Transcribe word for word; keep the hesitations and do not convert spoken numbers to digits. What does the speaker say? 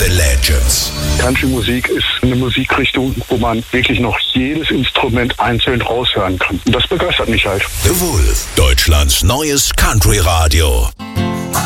the Legends. Country-Musik ist eine Musikrichtung, wo man wirklich noch jedes Instrument einzeln raushören kann. Und das begeistert mich halt. The Wolf, Deutschlands neues Country-Radio.